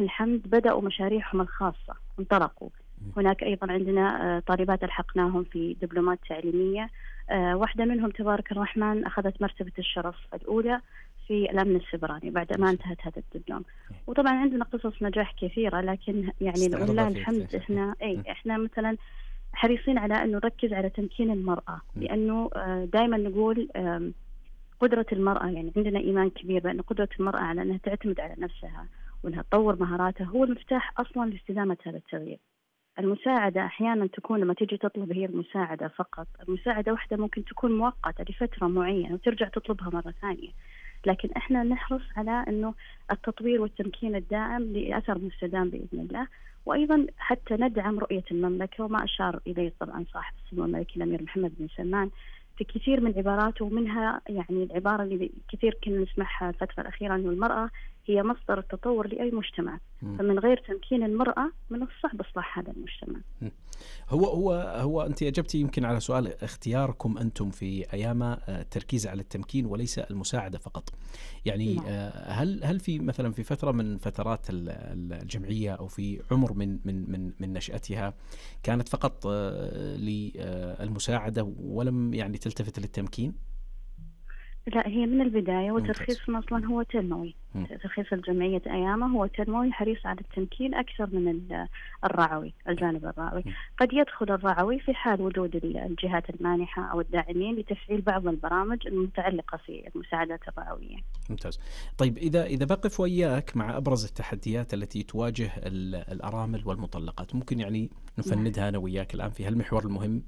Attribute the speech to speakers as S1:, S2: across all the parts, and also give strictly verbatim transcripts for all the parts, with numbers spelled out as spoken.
S1: الحمد بدأوا مشاريعهم الخاصة، انطلقوا. هناك أيضا عندنا طالبات ألحقناهم في دبلومات تعليمية، واحدة منهم تبارك الرحمن أخذت مرتبة الشرف الأولى في الأمن السيبراني بعد ما انتهت هذا الدبلوم. وطبعا عندنا قصص نجاح كثيرة، لكن يعني ولله الحمد إحنا إيه إحنا مثلا حريصين على أن نركز على تمكين المرأة، لأنه دائما نقول قدرة المرأة، يعني عندنا إيمان كبير بأن قدرة المرأة على أنها تعتمد على نفسها وأنها تطور مهاراتها هو المفتاح أصلا لاستدامة هذا التغيير. المساعدة أحيانا تكون لما تيجي تطلب هي المساعدة فقط، المساعدة واحدة ممكن تكون مؤقتة لفترة معينة وترجع تطلبها مرة ثانية، لكن إحنا نحرص على أنه التطوير والتمكين الدائم لأثر مستدام بإذن الله. وأيضا حتى ندعم رؤية المملكة، وما أشار إليه طبعا صاحب السمو الملكي الأمير محمد بن سلمان في كثير من عباراته، ومنها يعني العبارة اللي كثير كنا نسمعها الفترة الأخيرة أنه المرأة هي مصدر التطور لأي مجتمع، فمن غير تمكين المرأة من الصعب إصلاح هذا المجتمع.
S2: هو هو هو أنت أجبتي يمكن على سؤال اختياركم أنتم في أيام التركيز على التمكين وليس المساعدة فقط. يعني هل هل في مثلا في فترة من فترات الجمعية أو في عمر من من من من نشأتها كانت فقط للمساعدة ولم يعني تلتفت للتمكين؟
S1: لا، هي من البداية وترخيصنا أصلا هو تنموي. م. ترخيص الجمعية أيامه هو تنموي حريص على التمكين أكثر من الرعوي، الجانب الرعوي. م. قد يدخل الرعوي في حال وجود الجهات المانحة أو الداعمين لتفعيل بعض البرامج المتعلقة في المساعدات الرعوية.
S2: ممتاز. طيب إذا إذا بقف وياك مع أبرز التحديات التي تواجه الأرامل والمطلقات، ممكن يعني نفندها أنا وياك الآن في هالمحور المهم؟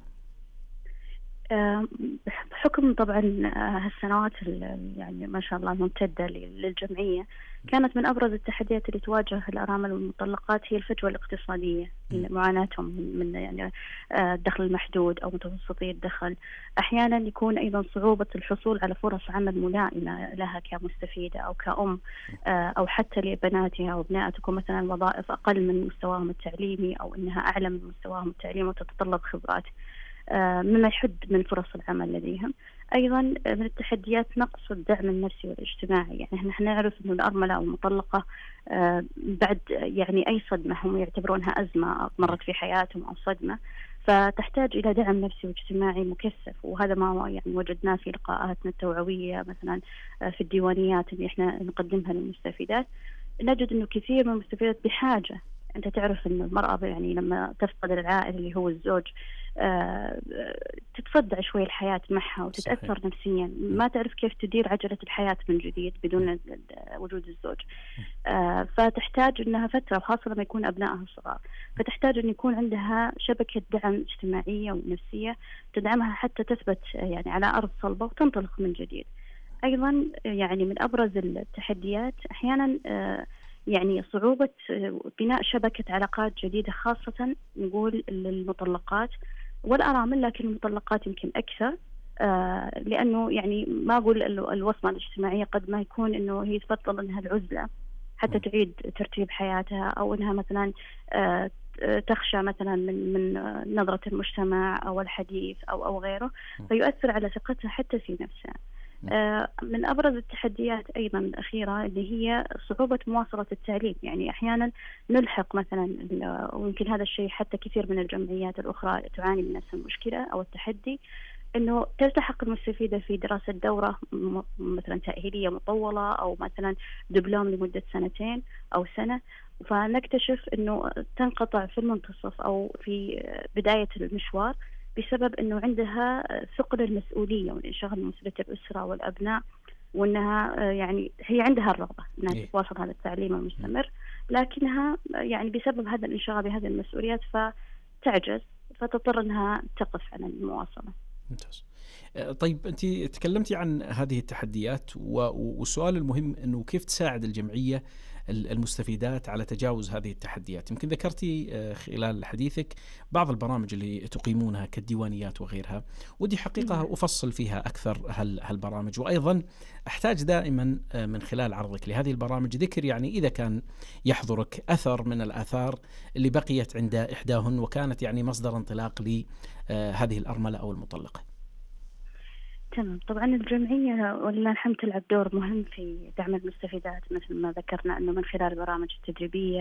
S1: بحكم طبعا هالسنوات يعني ما شاء الله الممتدة للجمعية، كانت من أبرز التحديات اللي تواجه الأرامل والمطلقات هي الفجوة الاقتصادية، معاناتهم من يعني الدخل المحدود أو متوسطي الدخل. أحيانا يكون أيضا صعوبة الحصول على فرص عمل ملائمة لها كمستفيدة أو كأم، أو حتى لبناتها أو أبنائها تكون مثلا وظائف أقل من مستواهم التعليمي أو أنها أعلى من مستواهم التعليمي وتتطلب خبرات، مما يحد من فرص العمل لديهم. أيضا من التحديات نقص الدعم النفسي والاجتماعي، يعني نحن نعرف أن الأرملة أو المطلقة بعد يعني أي صدمة هم يعتبرونها أزمة مرت في حياتهم أو صدمة، فتحتاج إلى دعم نفسي واجتماعي مكثف، وهذا ما يعني وجدناه في لقاءاتنا التوعوية مثلا في الديوانيات اللي احنا نقدمها للمستفيدات. نجد أنه كثير من المستفيدات بحاجة. أنت تعرف أن المرأة يعني لما تفقد العائل اللي هو الزوج آه تتصدع شوي الحياة معها وتتأثر صحيح. نفسيا، ما تعرف كيف تدير عجلة الحياة من جديد بدون وجود الزوج. آه فتحتاج أنها فترة، خاصة لما يكون أبنائها صغار، فتحتاج أن يكون عندها شبكة دعم اجتماعية ونفسية تدعمها حتى تثبت يعني على أرض صلبة وتنطلق من جديد. أيضا يعني من أبرز التحديات أحيانا آه يعني صعوبة بناء شبكة علاقات جديدة، خاصة نقول للمطلقات والأرامل، لكن المطلقات يمكن أكثر، آه لأنه يعني ما أقول الوصمة الاجتماعية قد ما يكون أنه هي تفضل أنها العزلة حتى تعيد ترتيب حياتها، أو أنها مثلا آه تخشى مثلا من من نظرة المجتمع أو الحديث أو أو غيره، فيؤثر على ثقتها حتى في نفسها. من أبرز التحديات أيضا الأخيرة اللي هي صعوبة مواصلة التعليم، يعني أحيانا نلحق مثلا، ويمكن هذا الشيء حتى كثير من الجمعيات الأخرى تعاني من نفس المشكلة أو التحدي، أنه تلتحق المستفيدة في دراسة دورة مثلا تأهيلية مطولة أو مثلا دبلوم لمدة سنتين أو سنة، فنكتشف أنه تنقطع في المنتصف أو في بداية المشوار بسبب أنه عندها ثقل المسؤولية والانشغال بمسؤولية الأسرة والأبناء، وأنها يعني هي عندها الرغبة أنها تواصل هذا التعليم المستمر، لكنها يعني بسبب هذا الانشغال بهذه المسؤوليات فتعجز، فتضطر أنها تقف عن المواصلة.
S2: ممتاز. طيب أنت تكلمتي عن هذه التحديات، والسؤال المهم أنه كيف تساعد الجمعية المستفيدات على تجاوز هذه التحديات. يمكن ذكرتي خلال حديثك بعض البرامج اللي تقيمونها كالديوانيات وغيرها، ودي حقيقة أفصل فيها أكثر هالبرامج، وأيضا أحتاج دائما من خلال عرضك لهذه البرامج ذكر يعني إذا كان يحضرك أثر من الآثار اللي بقيت عند إحداهن وكانت يعني مصدر انطلاق لهذه الأرملة أو المطلقة.
S1: تمام. طبعا الجمعية ولله الحمد تلعب دور مهم في دعم المستفيدات، مثل ما ذكرنا أنه من خلال البرامج التدريبية